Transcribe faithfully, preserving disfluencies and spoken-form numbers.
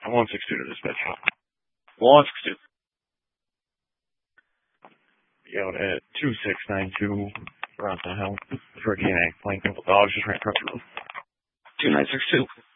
one six two to dispatch. one six two. Yelled at two six nine two. Around the hell. For a K nine. Playing couple dogs just ran across the road. two nine six two.